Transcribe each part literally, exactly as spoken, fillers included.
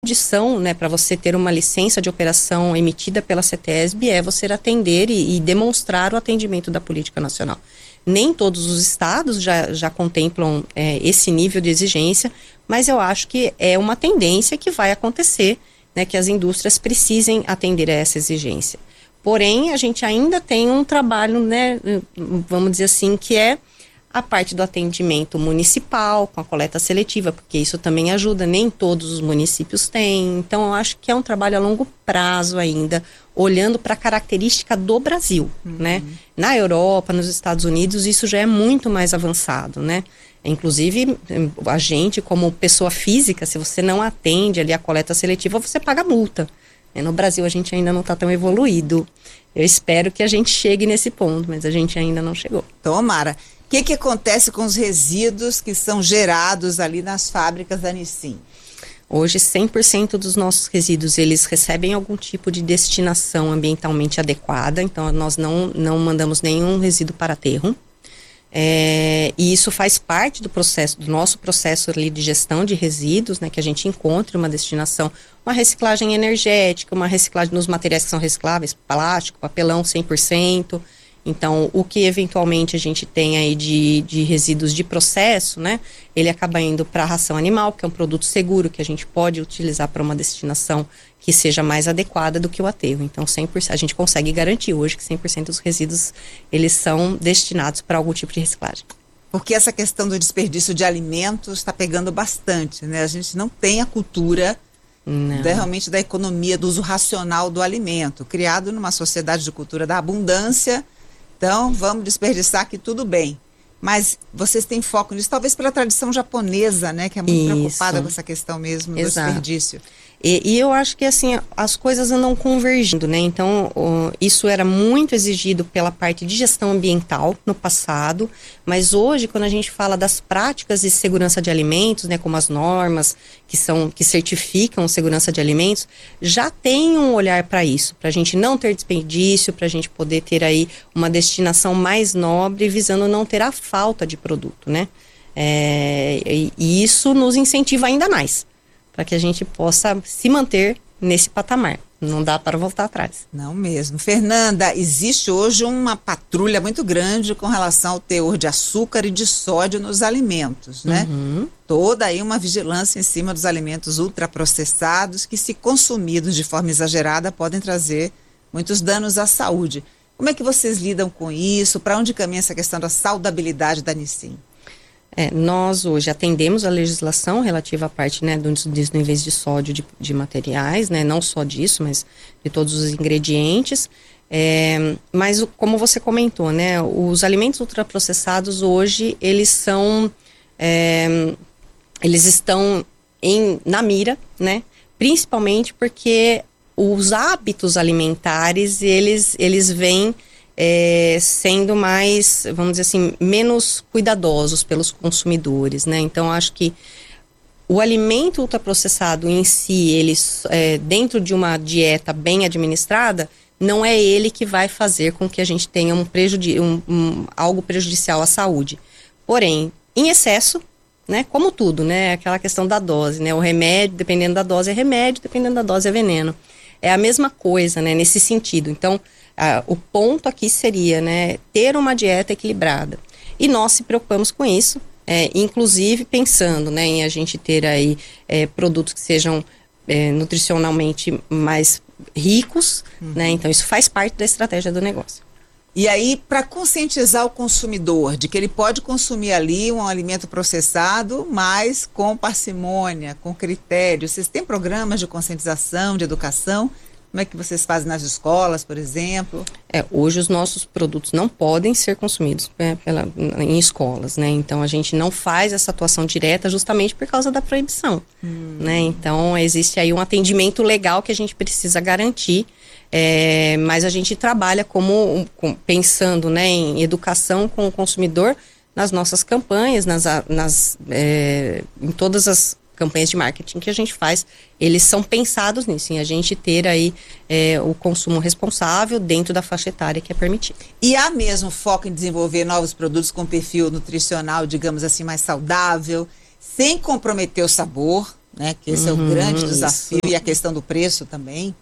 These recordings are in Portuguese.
condição, né, para você ter uma licença de operação emitida pela CETESB é você atender e, e demonstrar o atendimento da política nacional. Nem todos os estados já, já contemplam é, esse nível de exigência, mas eu acho que é uma tendência que vai acontecer, né, que as indústrias precisem atender a essa exigência. Porém, a gente ainda tem um trabalho, né, vamos dizer assim, que é a parte do atendimento municipal, com a coleta seletiva, porque isso também ajuda, nem todos os municípios têm. Então, eu acho que é um trabalho a longo prazo ainda, olhando para a característica do Brasil, uhum. né? Na Europa, nos Estados Unidos, isso já é muito mais avançado, né? Inclusive, a gente, como pessoa física, se você não atende ali a coleta seletiva, você paga multa. No Brasil, a gente ainda não está tão evoluído. Eu espero que a gente chegue nesse ponto, mas a gente ainda não chegou. Tomara. O que, que acontece com os resíduos que são gerados ali nas fábricas da Nissin? Hoje, cem por cento dos nossos resíduos, eles recebem algum tipo de destinação ambientalmente adequada, então nós não, não mandamos nenhum resíduo para aterro. É, e isso faz parte do processo, do nosso processo ali de gestão de resíduos, né, que a gente encontre uma destinação, uma reciclagem energética, uma reciclagem nos materiais que são recicláveis, plástico, papelão cem por cento. Então, o que eventualmente a gente tem aí de, de resíduos de processo, né, ele acaba indo para a ração animal, que é um produto seguro, que a gente pode utilizar para uma destinação que seja mais adequada do que o aterro. Então, cem por cento, a gente consegue garantir hoje que cem por cento dos resíduos, eles são destinados para algum tipo de reciclagem. Porque essa questão do desperdício de alimentos está pegando bastante, né? A gente não tem a cultura da, realmente da economia, do uso racional do alimento, criado numa sociedade de cultura da abundância. Então, vamos desperdiçar aqui, tudo bem. Mas vocês têm foco nisso, talvez pela tradição japonesa, né? Que é muito Isso. preocupada com essa questão mesmo do Exato. desperdício. E, e eu acho que, assim, as coisas andam convergindo, né? Então, o, isso era muito exigido pela parte de gestão ambiental no passado, mas hoje, quando a gente fala das práticas de segurança de alimentos, né? Como as normas que, são, que certificam segurança de alimentos, já tem um olhar para isso, para a gente não ter desperdício, para a gente poder ter aí uma destinação mais nobre, visando não ter a falta de produto, né? É, e, e isso nos incentiva ainda mais, para que a gente possa se manter nesse patamar. Não dá para voltar atrás. Não mesmo. Fernanda, existe hoje uma patrulha muito grande com relação ao teor de açúcar e de sódio nos alimentos, né? Uhum. Toda aí uma vigilância em cima dos alimentos ultraprocessados que, se consumidos de forma exagerada, podem trazer muitos danos à saúde. Como é que vocês lidam com isso? Para onde caminha essa questão da saudabilidade da Nissin? É, nós hoje atendemos a legislação relativa à parte, né, dos, dos níveis de sódio de, de materiais, né, não só disso, mas de todos os ingredientes. É, mas como você comentou, né, os alimentos ultraprocessados hoje, eles são, é, eles estão em, na mira, né, principalmente porque os hábitos alimentares, eles, eles vêm É, sendo mais, vamos dizer assim, menos cuidadosos pelos consumidores, né? Então, acho que o alimento ultraprocessado em si, ele, é, dentro de uma dieta bem administrada, não é ele que vai fazer com que a gente tenha um prejudi- um, um, algo prejudicial à saúde. Porém, em excesso, né? Como tudo, né? Aquela questão da dose, né? O remédio, dependendo da dose, é remédio, dependendo da dose, é veneno. É a mesma coisa, né? Nesse sentido. Então, Ah, o ponto aqui seria, né, ter uma dieta equilibrada. E nós se preocupamos com isso, é, inclusive pensando, né, em a gente ter aí é, produtos que sejam é, nutricionalmente mais ricos, uhum. né, então isso faz parte da estratégia do negócio. E aí, para conscientizar o consumidor de que ele pode consumir ali um alimento processado, mas com parcimônia, com critério, vocês têm programas de conscientização, de educação? Como é que vocês fazem nas escolas, por exemplo? É, hoje os nossos produtos não podem ser consumidos é, pela, em escolas, né? Então a gente não faz essa atuação direta justamente por causa da proibição, hum. né? Então existe aí um atendimento legal que a gente precisa garantir, é, mas a gente trabalha como, com, pensando, né, em educação com o consumidor nas nossas campanhas, nas, nas, é, em todas as campanhas de marketing que a gente faz, eles são pensados nisso, em a gente ter aí é, o consumo responsável dentro da faixa etária que é permitido. E há mesmo foco em desenvolver novos produtos com perfil nutricional, digamos assim, mais saudável, sem comprometer o sabor, né? Que esse uhum, é o grande desafio isso. E a questão do preço também.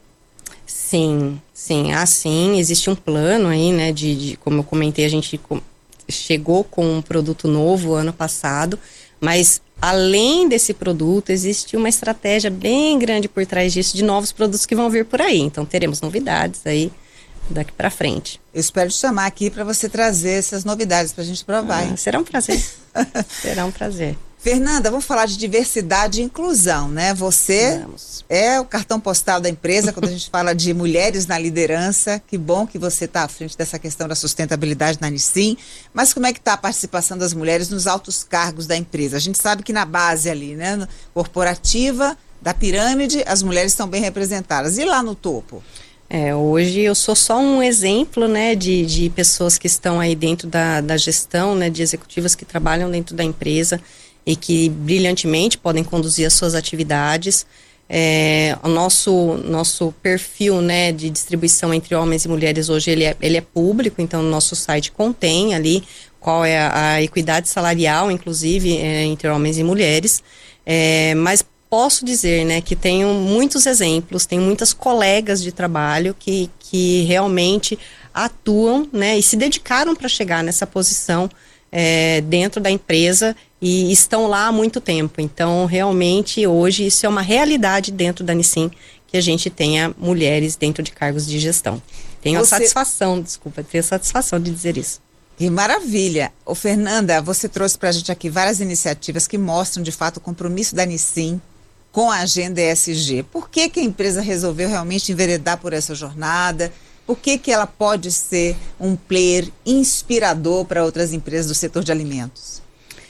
Sim, sim, assim, existe um plano aí, né, de, de como eu comentei, a gente chegou com um produto novo ano passado, mas além desse produto, existe uma estratégia bem grande por trás disso, de novos produtos que vão vir por aí, então teremos novidades aí daqui para frente. Eu espero te chamar aqui para você trazer essas novidades para a gente provar. Ah, será um prazer, será um prazer. Fernanda, vamos falar de diversidade e inclusão, né? Você vamos. É o cartão postal da empresa quando a gente fala de mulheres na liderança. Que bom que você está à frente dessa questão da sustentabilidade na Nissin. Mas como é que está a participação das mulheres nos altos cargos da empresa? A gente sabe que na base ali, né, corporativa, da pirâmide, as mulheres estão bem representadas. E lá no topo? É, hoje eu sou só um exemplo, né, de, de pessoas que estão aí dentro da, da gestão, né, de executivas que trabalham dentro da empresa e que brilhantemente podem conduzir as suas atividades. É, o nosso, nosso perfil, né, de distribuição entre homens e mulheres hoje, ele é, ele é público, então o nosso site contém ali qual é a, a equidade salarial, inclusive, é, entre homens e mulheres, é, mas posso dizer, né, que tenho muitos exemplos, tenho muitas colegas de trabalho que, que realmente atuam, né, e se dedicaram para chegar nessa posição é, dentro da empresa e estão lá há muito tempo. Então, realmente, hoje, isso é uma realidade dentro da Nissin, que a gente tenha mulheres dentro de cargos de gestão. Tenho você... a satisfação, desculpa, tenho a satisfação de dizer isso. Que maravilha! Ô, Fernanda, você trouxe para a gente aqui várias iniciativas que mostram, de fato, o compromisso da Nissin com a agenda E S G. Por que que a empresa resolveu realmente enveredar por essa jornada? Por que que ela pode ser um player inspirador para outras empresas do setor de alimentos?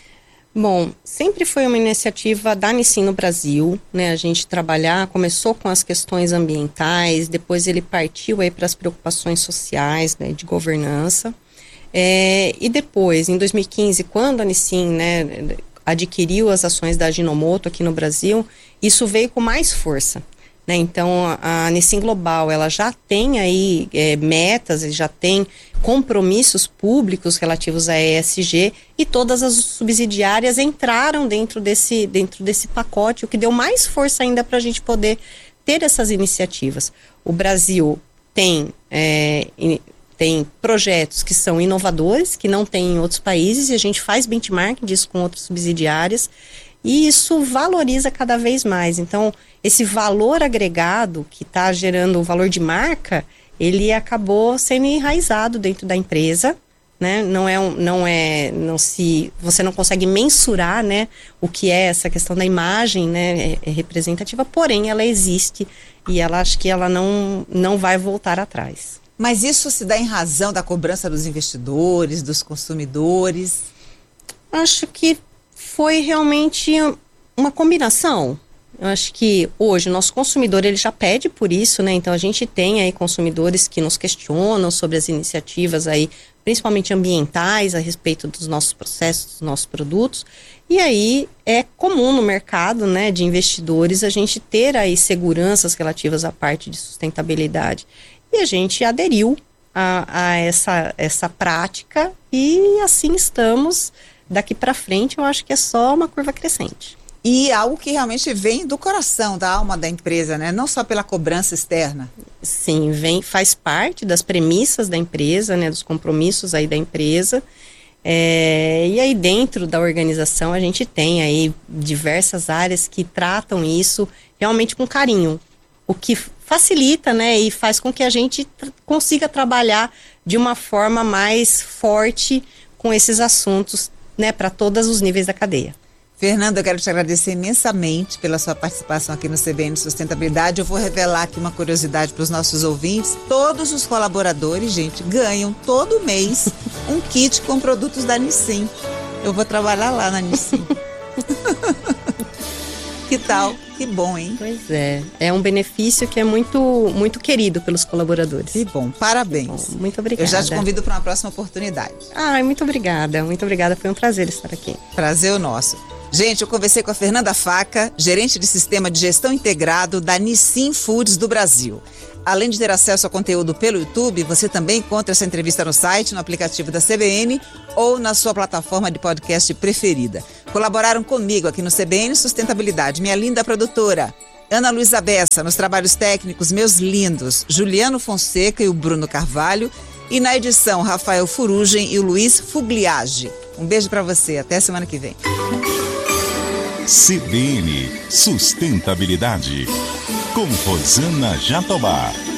Bom, sempre foi uma iniciativa da Nissin no Brasil, né, a gente trabalhar, começou com as questões ambientais, depois ele partiu aí para as preocupações sociais, né, de governança, é, e depois, em dois mil e quinze, quando a Nissin, né, adquiriu as ações da Ajinomoto aqui no Brasil, isso veio com mais força. Né? Então, a, a Nissin Global, ela já tem aí é, metas, já tem compromissos públicos relativos à E S G e todas as subsidiárias entraram dentro desse, dentro desse pacote, o que deu mais força ainda para a gente poder ter essas iniciativas. O Brasil tem, é, in, tem projetos que são inovadores, que não tem em outros países, e a gente faz benchmarking disso com outras subsidiárias, e isso valoriza cada vez mais. Então, esse valor agregado que está gerando o valor de marca, ele acabou sendo enraizado dentro da empresa, né? Não é, não é, não se, você não consegue mensurar, né, o que é essa questão da imagem, né, é, é representativa, porém ela existe e ela acho que ela não, não vai voltar atrás. Mas isso se dá em razão da cobrança dos investidores, dos consumidores? Acho que foi realmente uma combinação. Eu acho que hoje o nosso consumidor, ele já pede por isso, né? Então a gente tem aí consumidores que nos questionam sobre as iniciativas aí, principalmente ambientais, a respeito dos nossos processos, dos nossos produtos. E aí é comum no mercado, né, de investidores, a gente ter aí seguranças relativas à parte de sustentabilidade. E a gente aderiu a, a essa, essa prática e assim estamos. Daqui para frente, eu acho que é só uma curva crescente. E algo que realmente vem do coração, da alma da empresa, né? Não só pela cobrança externa. Sim, vem, faz parte das premissas da empresa, né? Dos compromissos aí da empresa. É, e aí dentro da organização a gente tem aí diversas áreas que tratam isso realmente com carinho. O que facilita, né? E faz com que a gente tr- consiga trabalhar de uma forma mais forte com esses assuntos, né, para todos os níveis da cadeia. Fernanda, eu quero te agradecer imensamente pela sua participação aqui no C B N Sustentabilidade. Eu vou revelar aqui uma curiosidade para os nossos ouvintes. Todos os colaboradores, gente, ganham todo mês um kit com produtos da Nissin. Eu vou trabalhar lá na Nissin. Que tal? Que bom, hein? Pois é. É um benefício que é muito, muito querido pelos colaboradores. Que bom. Parabéns. Que bom. Muito obrigada. Eu já te convido para uma próxima oportunidade. Ai, muito obrigada. Muito obrigada. Foi um prazer estar aqui. Prazer o nosso. Gente, eu conversei com a Fernanda Faca, gerente de Sistema de Gestão Integrado da Nissin Foods do Brasil. Além de ter acesso ao conteúdo pelo YouTube, você também encontra essa entrevista no site, no aplicativo da C B N ou na sua plataforma de podcast preferida. Colaboraram comigo aqui no C B N Sustentabilidade, minha linda produtora Ana Luísa Bessa, nos trabalhos técnicos, meus lindos Juliano Fonseca e o Bruno Carvalho, e na edição Rafael Furugem e o Luiz Fugliage. Um beijo para você, até semana que vem. C B N Sustentabilidade, com Rosana Jatobá.